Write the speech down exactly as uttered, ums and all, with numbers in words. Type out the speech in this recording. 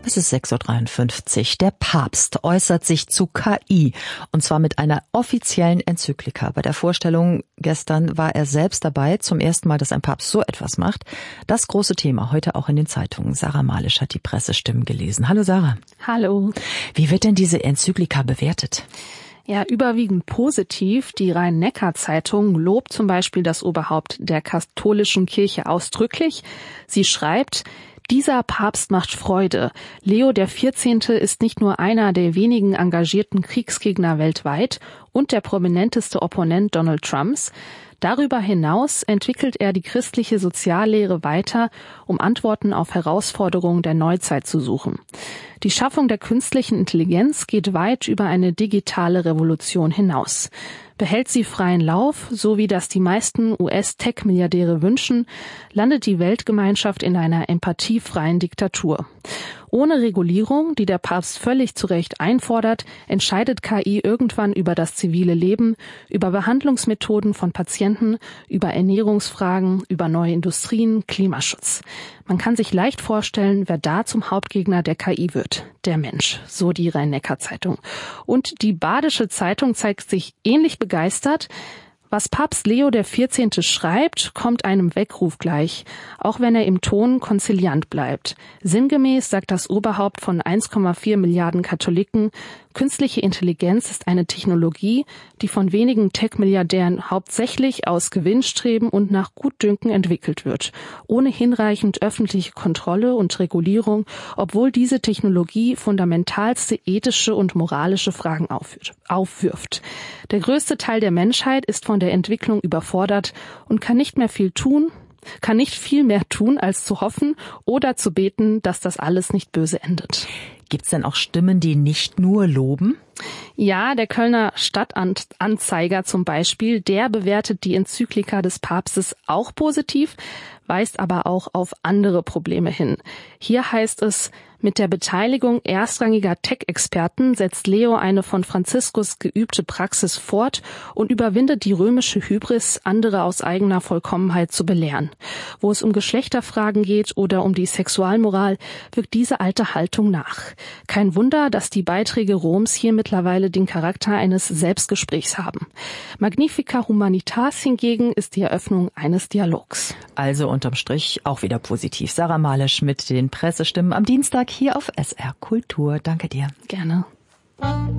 Es ist sechs Uhr dreiundfünfzig. Der Papst äußert sich zu K I, und zwar mit einer offiziellen Enzyklika. Bei der Vorstellung gestern war er selbst dabei, zum ersten Mal, dass ein Papst so etwas macht. Das große Thema heute auch in den Zeitungen. Sarah Malisch hat die Pressestimmen gelesen. Hallo Sarah. Hallo. Wie wird denn diese Enzyklika bewertet? Ja, überwiegend positiv. Die Rhein-Neckar-Zeitung lobt zum Beispiel das Oberhaupt der katholischen Kirche ausdrücklich. Sie schreibt: Dieser Papst macht Freude. Leo der Vierzehnte ist nicht nur einer der wenigen engagierten Kriegsgegner weltweit und der prominenteste Opponent Donald Trumps. Darüber hinaus entwickelt er die christliche Soziallehre weiter, um Antworten auf Herausforderungen der Neuzeit zu suchen. Die Schaffung der künstlichen Intelligenz geht weit über eine digitale Revolution hinaus. Behält sie freien Lauf, so wie das die meisten U S-Tech-Milliardäre wünschen, landet die Weltgemeinschaft in einer empathiefreien Diktatur. Ohne Regulierung, die der Papst völlig zu Recht einfordert, entscheidet K I irgendwann über das zivile Leben, über Behandlungsmethoden von Patienten, über Ernährungsfragen, über neue Industrien, Klimaschutz. Man kann sich leicht vorstellen, wer da zum Hauptgegner der K I wird. Der Mensch, so die Rhein-Neckar-Zeitung. Und die Badische Zeitung zeigt sich ähnlich begeistert. Was Papst Leo der Vierzehnte schreibt, kommt einem Weckruf gleich, auch wenn er im Ton konziliant bleibt. Sinngemäß sagt das Oberhaupt von eins Komma vier Milliarden Katholiken, künstliche Intelligenz ist eine Technologie, die von wenigen Tech-Milliardären hauptsächlich aus Gewinnstreben und nach Gutdünken entwickelt wird, ohne hinreichend öffentliche Kontrolle und Regulierung, obwohl diese Technologie fundamentalste ethische und moralische Fragen aufwirft. Der größte Teil der Menschheit ist von der Entwicklung überfordert und kann nicht mehr viel tun, kann nicht viel mehr tun, als zu hoffen oder zu beten, dass das alles nicht böse endet. Gibt's denn auch Stimmen, die nicht nur loben? Ja, der Kölner Stadtanzeiger zum Beispiel, der bewertet die Enzyklika des Papstes auch positiv, weist aber auch auf andere Probleme hin. Hier heißt es: Mit der Beteiligung erstrangiger Tech-Experten setzt Leo eine von Franziskus geübte Praxis fort und überwindet die römische Hybris, andere aus eigener Vollkommenheit zu belehren. Wo es um Geschlechterfragen geht oder um die Sexualmoral, wirkt diese alte Haltung nach. Kein Wunder, dass die Beiträge Roms hier mittlerweile den Charakter eines Selbstgesprächs haben. Magnifica Humanitas hingegen ist die Eröffnung eines Dialogs. Also unterm Strich auch wieder positiv. Sarah Malisch mit den Pressestimmen am Dienstag hier auf S R Kultur. Danke dir. Gerne.